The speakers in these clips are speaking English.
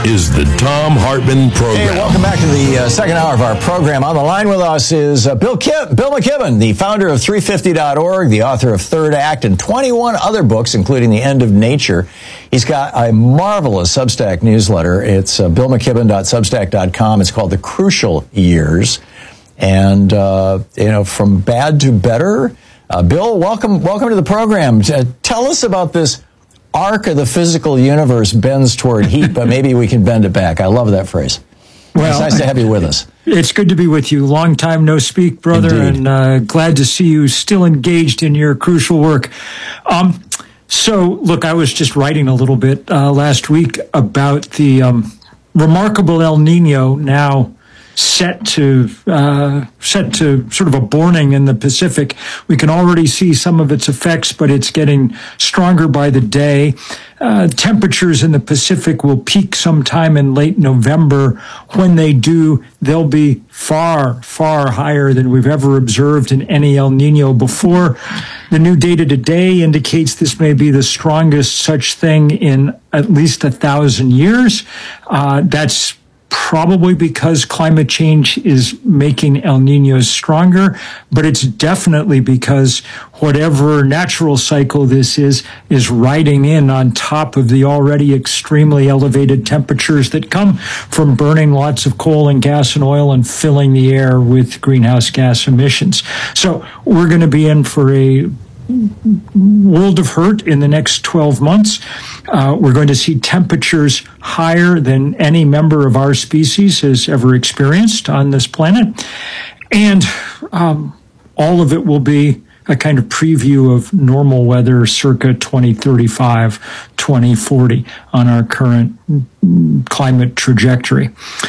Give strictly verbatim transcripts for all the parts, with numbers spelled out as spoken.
is the Thom Hartmann Program. Hey, welcome back to the uh, second hour of our program. On the line with us is uh, Bill Kip, Bill McKibben, the founder of three fifty dot org, the author of Third Act, and twenty-one other books, including The End of Nature. He's got a marvelous Substack newsletter. It's uh, bill mckibben dot substack dot com. It's called The Crucial Years. And, uh, you know, from bad to better. Uh, Bill, welcome welcome to the program. Uh, tell us about this arc of the physical universe bends toward heat, but maybe we can bend it back. I love that phrase. Well, it's nice to have you with us. It's good to be with you. Long time no speak, brother, Indeed. and uh, glad to see you still engaged in your crucial work. Um, so, look, I was just writing a little bit uh, last week about the um, remarkable El Nino now set to uh, set to sort of a borning in the Pacific. We can already see some of its effects, but it's getting stronger by the day. Uh, temperatures in the Pacific will peak sometime in late November. When they do, they'll be far, far higher than we've ever observed in any El Nino before. The new data today indicates this may be the strongest such thing in at least a thousand years. Uh, that's probably because climate change is making El Niños stronger, but it's definitely because whatever natural cycle this is, is riding in on top of the already extremely elevated temperatures that come from burning lots of coal and gas and oil and filling the air with greenhouse gas emissions. So we're going to be in for a world of hurt in the next twelve months. Uh, we're going to see temperatures higher than any member of our species has ever experienced on this planet. And um, all of it will be a kind of preview of normal weather circa twenty thirty-five, twenty forty on our current climate trajectory.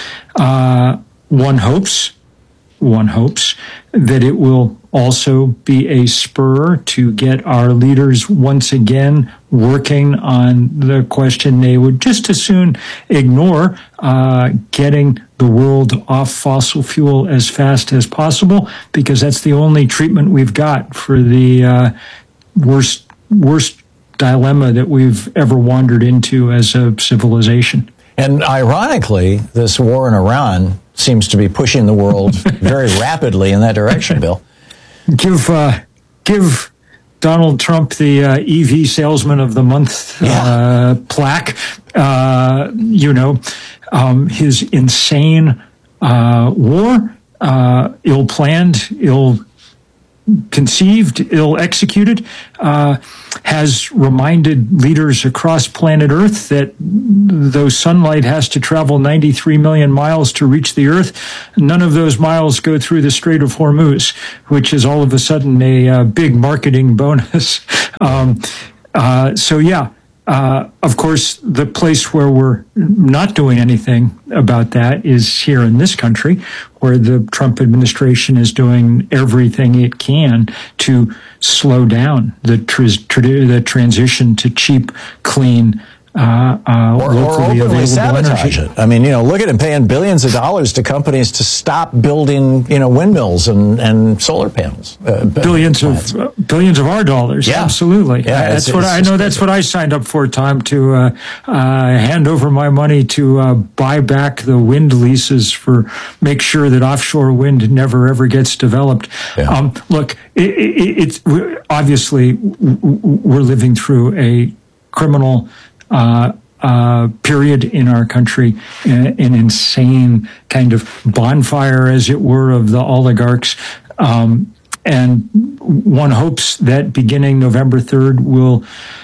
Uh, one hopes, one hopes that it will also be a spur to get our leaders once again working on the question they would just as soon ignore, uh, getting the world off fossil fuel as fast as possible, because that's the only treatment we've got for the uh, worst, worst dilemma that we've ever wandered into as a civilization. And ironically, this war in Iran seems to be pushing the world very rapidly in that direction, Bill. Give uh, give Donald Trump the uh, E V Salesman of the Month uh, yeah. plaque. Uh, you know, um, his insane uh, war, uh, ill-planned, ill-conceived, ill-executed, uh, has reminded leaders across planet Earth that though sunlight has to travel ninety-three million miles to reach the Earth, none of those miles go through the Strait of Hormuz, which is all of a sudden a uh, big marketing bonus. um, uh, so, yeah. Uh, of course, the place where we're not doing anything about that is here in this country, where the Trump administration is doing everything it can to slow down the, tr- tr- the transition to cheap, clean, Uh, uh, or, or openly sabotage it. I mean, you know, look at him paying billions of dollars to companies to stop building, you know, windmills and, and solar panels. Uh, billions of uh, billions of our dollars. Yeah. Absolutely. Yeah, that's it's, what it's I know. That's what I signed up for, Tom, to uh, uh, hand over my money to uh, buy back the wind leases for make sure that offshore wind never ever gets developed. Yeah. Um, look, it, it, it's obviously we're living through a criminal Uh, uh, period in our country, uh, an insane kind of bonfire, as it were, of the oligarchs. Um, and one hopes that beginning November third will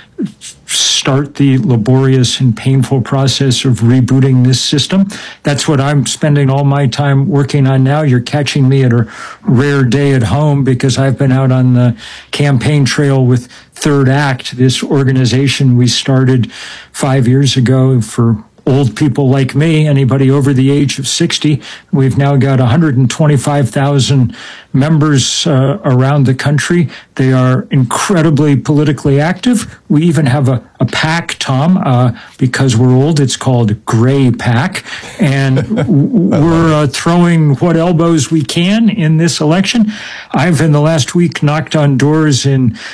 start the laborious and painful process of rebooting this system. That's what I'm spending all my time working on now. You're catching me at a rare day at home because I've been out on the campaign trail with Third Act, this organization we started five years ago for old people like me, anybody over the age of sixty. We've now got one hundred twenty-five thousand members uh, around the country. They are incredibly politically active. We even have a, a PAC, Tom, uh, because we're old. It's called Gray PAC. And we're uh, throwing what elbows we can in this election. I've, in the last week, knocked on doors in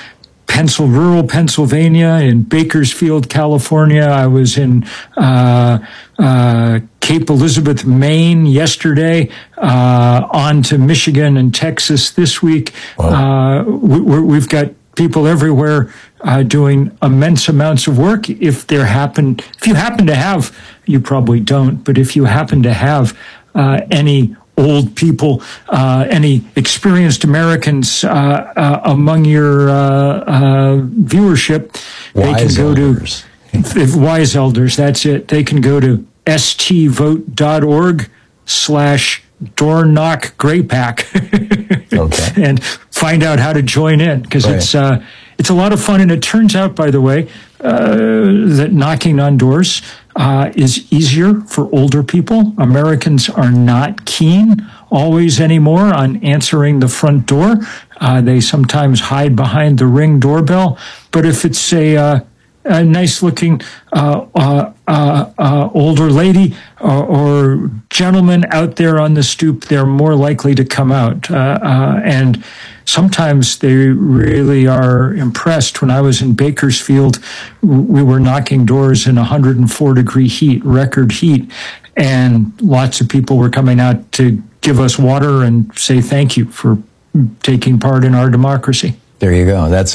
Pencil, rural Pennsylvania, in Bakersfield, California. I was in uh, uh, Cape Elizabeth, Maine yesterday, uh, on to Michigan and Texas this week. Wow. Uh, we, we're, we've got people everywhere uh, doing immense amounts of work. If there happen, if you happen to have, you probably don't, but if you happen to have uh, any old people, uh, any experienced Americans uh, uh, among your uh, uh, viewership, wise they can go elders. to if wise elders. That's it. They can go to stvote.org slash door knock gray pack okay. and find out how to join in, because right. it's uh, it's a lot of fun. And it turns out, by the way, uh, that knocking on doors Uh, is easier for older people. Americans are not keen always anymore on answering the front door. Uh, they sometimes hide behind the Ring doorbell. But if it's a, uh, a nice-looking uh, uh, uh, uh, older lady or, or gentleman out there on the stoop, they're more likely to come out. Uh, uh, and sometimes they really are impressed. When I was in Bakersfield, we were knocking doors in one hundred four degree heat, record heat, and lots of people were coming out to give us water and say thank you for taking part in our democracy. There you go. That's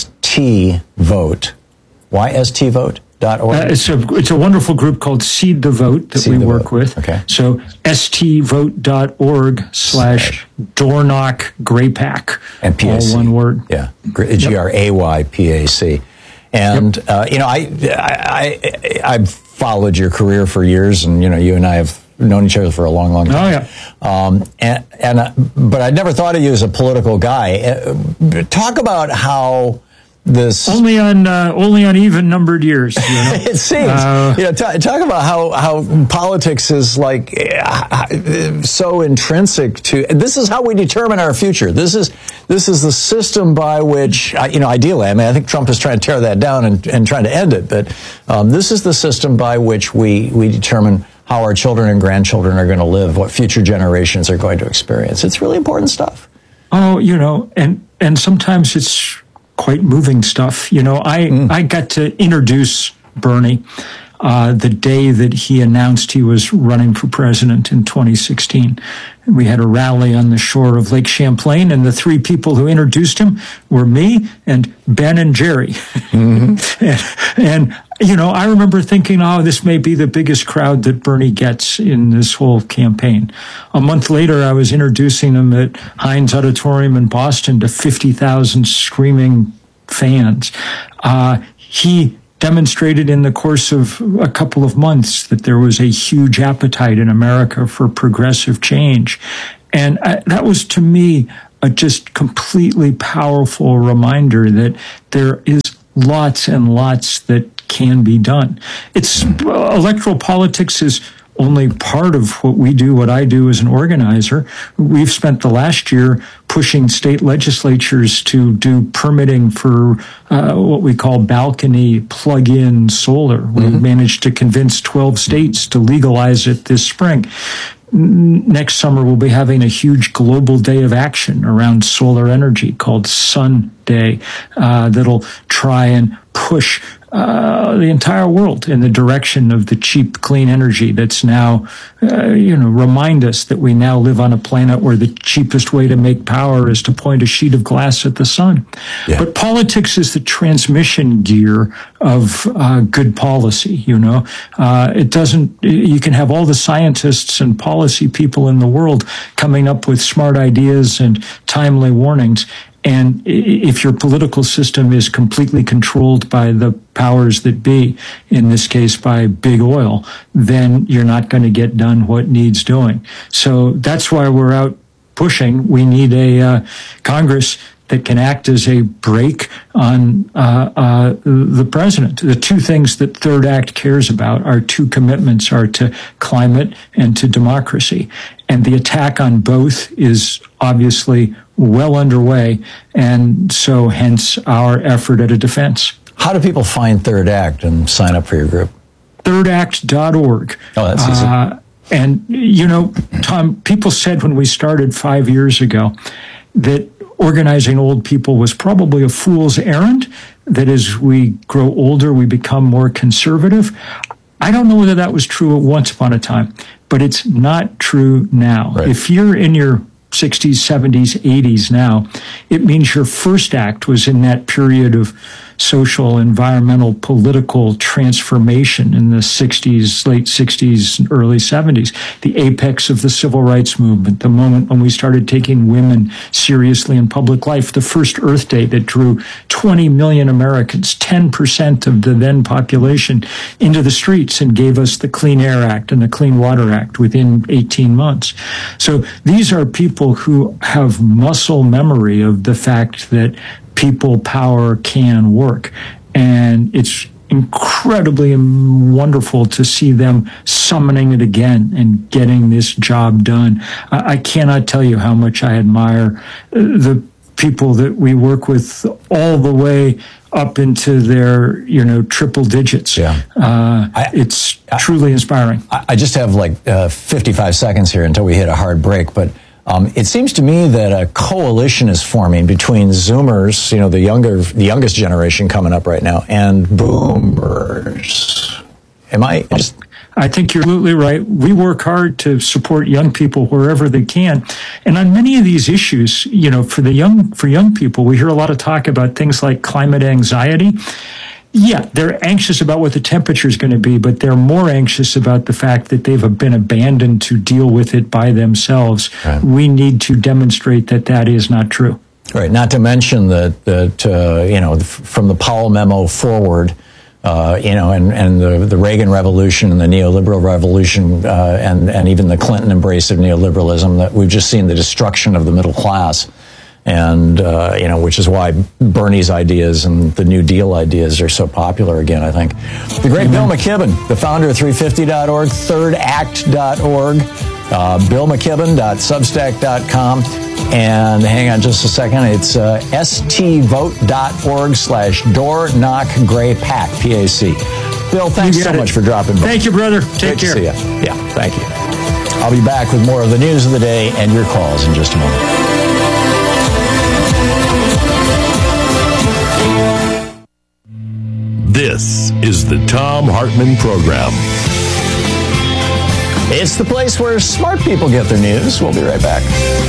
STVote. Why S T vote dot org? Uh, it's, a, it's a wonderful group called Seed the Vote that Seed we work vote. with. Okay. So stvote.org slash door knock gray pack. And P A C. All one word. Yeah. G R A Y P A C. And, yep. uh, you know, I, I, I, I've followed your career for years, and, you know, you and I have known each other for a long, long time. Oh, yeah. Um, and, and, uh, but I never thought of you as a political guy. Uh, talk about how this only on uh, only on even numbered years. You know? It seems. Uh, you know, t- talk about how how politics is like uh, so intrinsic to. This is how we determine our future. This is this is the system by which uh, you know. Ideally, I mean, I think Trump is trying to tear that down and, and trying to end it. But um, this is the system by which we we determine how our children and grandchildren are going to live, what future generations are going to experience. It's really important stuff. Oh, you know, and and sometimes it's quite moving stuff. You know, I, mm. I got to introduce Bernie uh, the day that he announced he was running for president in twenty sixteen. And we had a rally on the shore of Lake Champlain, and the three people who introduced him were me and Ben and Jerry. Mm-hmm. and, and, you know, I remember thinking, oh, this may be the biggest crowd that Bernie gets in this whole campaign. A month later, I was introducing him at Heinz Auditorium in Boston to fifty thousand screaming fans. Uh, he demonstrated in the course of a couple of months that there was a huge appetite in America for progressive change. And I, that was, to me, a just completely powerful reminder that there is lots and lots that can be done. It's uh, electoral politics is only part of what we do, what I do as an organizer. We've spent the last year pushing state legislatures to do permitting for uh, what we call balcony plug-in solar. Mm-hmm. We managed to convince twelve states to legalize it this spring. Next summer, we'll be having a huge global day of action around solar energy called Sun Day uh, that'll try and push uh, the entire world in the direction of the cheap, clean energy that's now, uh, you know, remind us that we now live on a planet where the cheapest way to make power is to point a sheet of glass at the sun. Yeah. But politics is the transmission gear of uh, good policy, you know. Uh, it doesn't, you can have all the scientists and policy people in the world coming up with smart ideas and timely warnings. And if your political system is completely controlled by the powers that be, in this case by big oil, then you're not going to get done what needs doing. So that's why we're out pushing. We need a uh, Congress that can act as a brake on uh, uh, the president. The two things that Third Act cares about, our two commitments, are to climate and to democracy. And the attack on both is obviously well underway, and so hence our effort at a defense. How do people find Third Act and sign up for your group? third act dot org. Oh, that's easy. Uh, and, you know, Tom, people said when we started five years ago, that organizing old people was probably a fool's errand, that as we grow older, we become more conservative. I don't know whether that was true once upon a time, but it's not true now. Right. If you're in your sixties, seventies, eighties now, it means your first act was in that period of social, environmental, political transformation in the sixties, late sixties, early seventies, the apex of the civil rights movement, the moment when we started taking women seriously in public life, the first Earth Day that drew twenty million Americans, ten percent of the then population, into the streets and gave us the Clean Air Act and the Clean Water Act within eighteen months. So these are people who have muscle memory of the fact that people power can work. And it's incredibly wonderful to see them summoning it again and getting this job done. I, I cannot tell you how much I admire the people that we work with all the way up into their, you know, triple digits. Yeah. Uh, I, it's I, truly inspiring. I, I just have like uh, fifty-five seconds here until we hit a hard break, but Um, it seems to me that a coalition is forming between Zoomers, you know, the younger, the youngest generation coming up right now, and Boomers. Am I just? I think you're absolutely right. We work hard to support young people wherever they can, and on many of these issues, you know, for the young, for young people, we hear a lot of talk about things like climate anxiety. Yeah, they're anxious about what the temperature is going to be, but they're more anxious about the fact that they've been abandoned to deal with it by themselves. Right. We need to demonstrate that that is not true. Right. Not to mention that, that uh, you know, from the Powell memo forward, uh, you know, and, and the, the Reagan Revolution and the neoliberal revolution, uh, and, and even the Clinton embrace of neoliberalism, that we've just seen the destruction of the middle class. And, uh, you know, which is why Bernie's ideas and the New Deal ideas are so popular again, I think. The great Bill McKibben, the founder of three fifty dot org, third act dot org, uh, bill mckibben dot substack dot com. And hang on just a second, it's uh, stvote.org slash door knock gray pack, P A C. Bill, thanks so it. much for dropping by. Thank you, brother. Take Great care. To see you. Yeah, thank you. I'll be back with more of the news of the day and your calls in just a moment. This is the Thom Hartmann Program. It's the place where smart people get their news. We'll be right back.